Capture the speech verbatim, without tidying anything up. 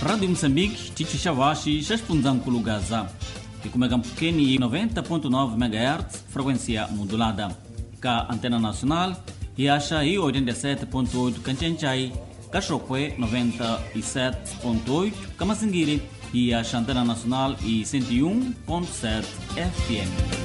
Rádio Moçambique, Tichi Chavashi, Xaspunzanculo Gaza. E como é que noventa ponto nove megahertz, frequência modulada. Cá Antena Nacional, e acha aí oitenta e sete ponto oito Canchенchai, Cachoque noventa e sete ponto oito, Camacinguiri, e acha Antena Nacional e cento e um ponto sete F M.